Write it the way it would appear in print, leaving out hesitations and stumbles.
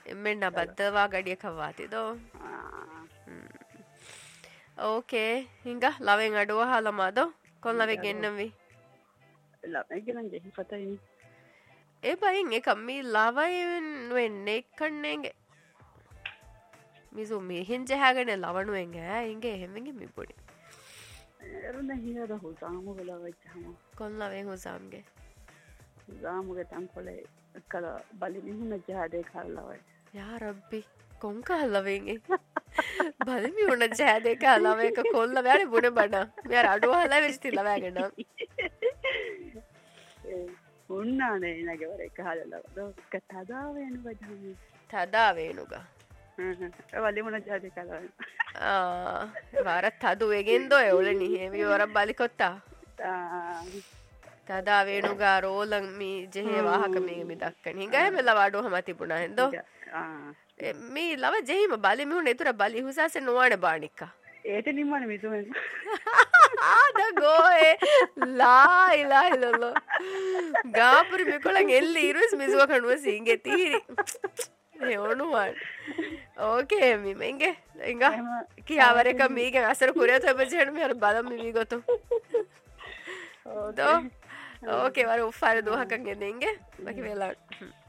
එම්මෙන්න බද්දවා ගඩිය කවාතිදෝ ඕකේ හිඟ ලවෙන් අඩුව හලමාදෝ කොල්ලවෙ ගෙන්නවී ළමයිගෙන ජෙහි පතයිනි ඒ බයින් එකම්මී ලවයිෙන් වෙන්නේ කන්නේගේ මිසු මෙහෙන් ජැහගෙන ලවනුවෙන්ගේ ඉගේ එහෙමගේ මිපොඩි එරුන හිද හුසාමු වෙලාවච්චහම කොල්ලවෙන් හුසාම්ගේ සාමුගේ තම්කොලේ කල බලිමිහුන ජාදය කල්ලවයි යා රබ්බි කොංක හල්ලවෙන්ගේ බලමි උන ජෑදය කලාව එක කොල්ල වැෑර බුණ බඩ මෙ අඩුව හලා වෙස්ති ලවෑගෙන උන්නානේ නගවර එක හලලවද තදාවයනු ගජම තදාවේනුග වලිමුණ ජාදය කලව වරත් තදුවගෙන්දෝ එවල නිහෙමි වර බලිකොත්තා තදාවේනුගා රෝලංමී ජෙහේ වාහකමේමි දක්කන හිඟයමෙල්ල වඩුව හම තිබුණ හෙදෝ මේ ලව ජෙහිම බලිමිහුණ එතුර බලි හුසාස නොවාන බානික්කා ඒට නිම්මන මිසුවෙන් ආද ගෝයේ ලායිලාහිලොල්ලෝ ගාපුරි මිකොළන් එල්ල ඉරුස් මිසුව කනුව සීන්ගේ තීරි එවනුවන් ඕකේ මිමෙන්ගේ එංග කියාවරක මීගෙන් අසර කුරයත එපජහට මෙහර බලම මී ගොතු ඕකේ වර උෆාර දුවහකන් ගෙදෙන්ගේ බකි වෙලාට